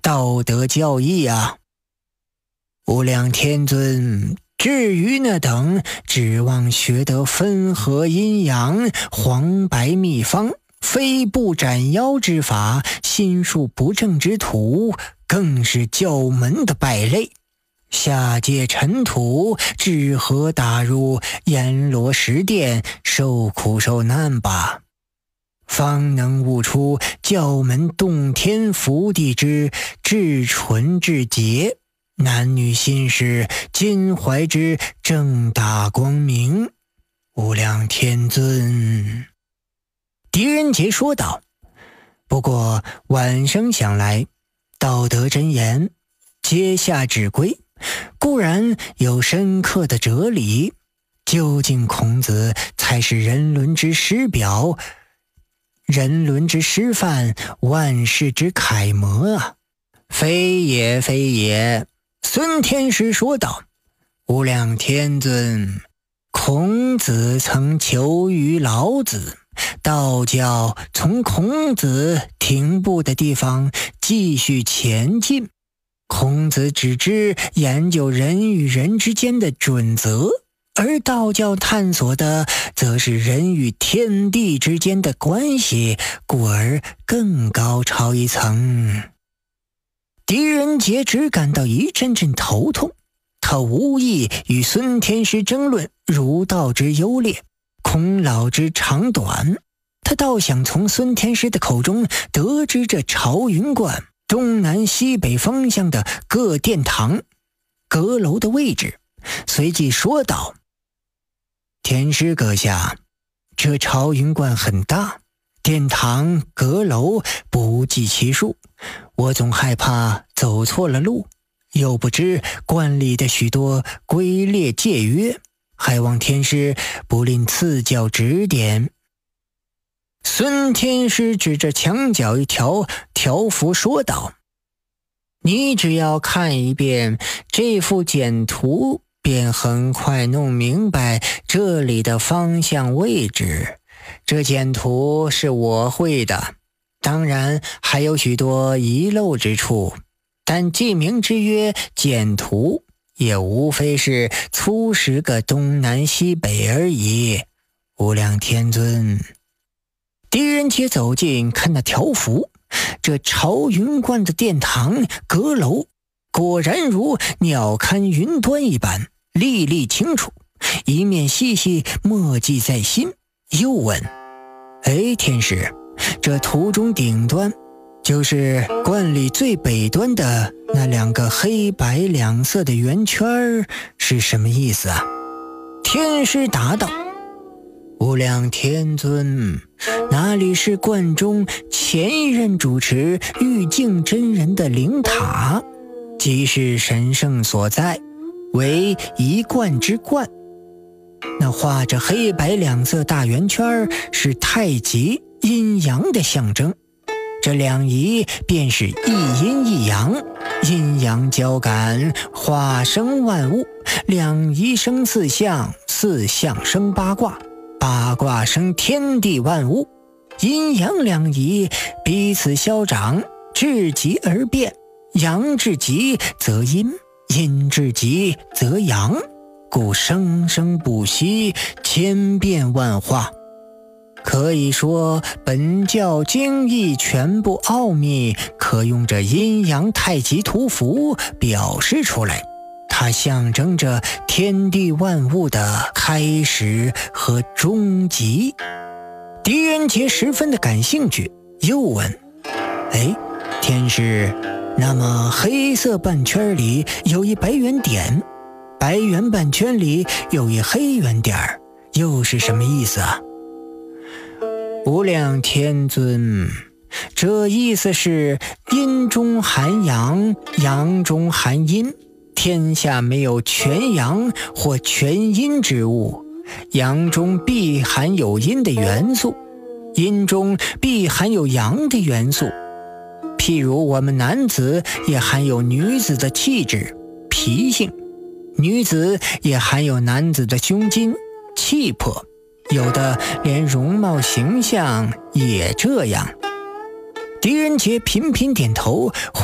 道德教义啊。无量天尊，至于那等指望学得分合阴阳、黄白秘方、飞步斩妖之法、心术不正之徒，更是教门的败类。下界尘土，至何打入阎罗十殿，受苦受难吧，方能悟出教门洞天福地之至纯至洁，男女心事襟怀之正大光明。无量天尊。狄仁杰说道。不过晚生想来，道德真言，阶下指归，固然有深刻的哲理，究竟孔子才是人伦之师表，人伦之师范，万世之楷模啊！非也非也，孙天师说道。无量天尊，孔子曾求于老子，道教从孔子停步的地方继续前进。孔子只知研究人与人之间的准则，而道教探索的则是人与天地之间的关系，故而更高超一层。狄仁杰只感到一阵阵头痛，他无意与孙天师争论儒道之优劣，孔老之长短，他倒想从孙天师的口中得知这朝云观东南西北方向的各殿堂、阁楼的位置，随即说道：天师阁下，这朝云观很大，殿堂、阁楼不计其数，我总害怕走错了路，又不知观里的许多规列戒约，还望天师不吝赐教指点。孙天师指着墙角一条条幅说道：你只要看一遍这幅简图，便很快弄明白这里的方向位置。这简图是我绘的，当然还有许多遗漏之处，但记名之曰简图，也无非是粗识个东南西北而已。无量天尊。狄仁杰走近看那条幅，这朝云观的殿堂、阁楼果然如鸟瞰云端一般历历清楚，一面细细默记在心。又问：天师，这图中顶端就是观里最北端的那两个黑白两色的圆圈是什么意思啊？天师答道：无量天尊，那里是观中前一任主持玉净真人的灵塔，即是神圣所在，为一观之观。那画着黑白两色大圆圈是太极阴阳的象征，这两仪便是一阴一阳，阴阳交感，化生万物，两仪生四象，四象生八卦，八卦生天地万物，阴阳两仪彼此消长，至极而变，阳至极则阴，阴至极则阳，故生生不息，千变万化。可以说本教经义全部奥秘可用这阴阳太极图符表示出来，它象征着天地万物的开始和终极。狄仁杰十分的感兴趣，又问：天师，那么黑色半圈里有一白圆点，白圆半圈里有一黑圆点，又是什么意思啊？无量天尊，这意思是阴中含阳，阳中含阴，天下没有全阳或全阴之物，阳中必含有阴的元素，阴中必含有阳的元素。譬如我们男子也含有女子的气质、脾性，女子也含有男子的胸襟、气魄，有的连容貌形象也这样。狄仁杰频频点头，